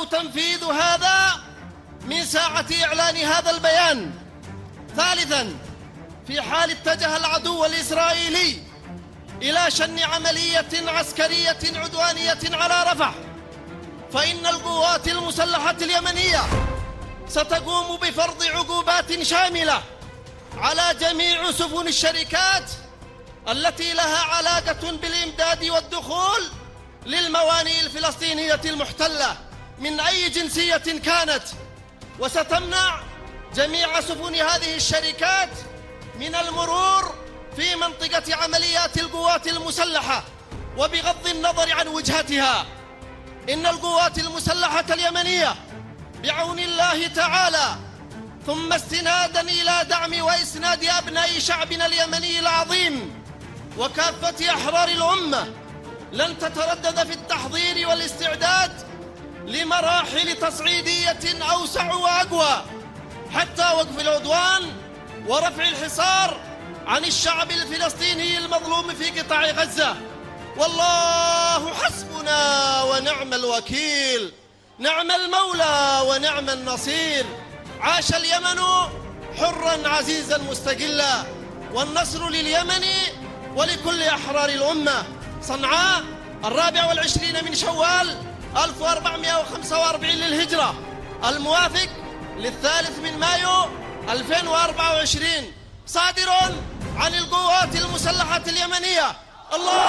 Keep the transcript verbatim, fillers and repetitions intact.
تنفيذ هذا من ساعة إعلان هذا البيان. ثالثاً، في حال اتجه العدو الإسرائيلي إلى شن عملية عسكرية عدوانية على رفح، فإن القوات المسلحة اليمنية ستقوم بفرض عقوبات شاملة على جميع سفن الشركات التي لها علاقة بالإمداد والدخول للموانئ الفلسطينية المحتلة من أي جنسية كانت، وستمنع جميع سفن هذه الشركات من المرور في منطقة عمليات القوات المسلحة، وبغض النظر عن وجهتها. إن القوات المسلحة اليمنية بعون الله تعالى ثم استنادا إلى دعم وإسناد أبناء شعبنا اليمني العظيم وكافة أحرار الأمة لن تتردد في التحضير والاستعداد لمراحل تصعيدية أوسع وأقوى حتى وقف العدوان ورفع الحصار عن الشعب الفلسطيني المظلوم في قطاع غزة. والله حسبنا ونعم الوكيل، نعم المولى ونعم النصير. عاش اليمن حرا عزيزا مستقلا، والنصر لليمن ولكل أحرار الأمة. صنعاء الرابع والعشرين من شوال ألف وأربعمائة وخمسة وأربعين للهجرة، الموافق للثالث من مايو ألفين وأربعة وعشرين، صادر عن القوات المسلحة اليمنية. الله